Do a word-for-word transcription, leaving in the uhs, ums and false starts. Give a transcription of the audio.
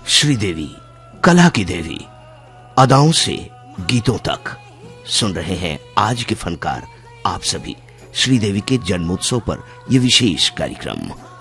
श्रीदेवी, कला की देवी, अदाओं से गीतों तक सुन रहे हैं आज के फनकार आप सभी। श्रीदेवी के जन्मोत्सव पर यह विशेष कार्यक्रम